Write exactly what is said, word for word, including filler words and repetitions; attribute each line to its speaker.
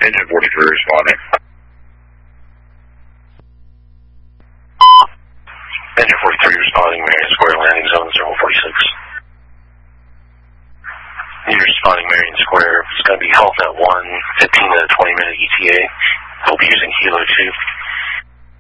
Speaker 1: Engine forty-three responding.
Speaker 2: Engine forty-three responding, Marion Square, landing zone zero forty-six. You're responding Marion Square. It's going to be health at one, fifteen to twenty minute E T A. We'll be using Helo two.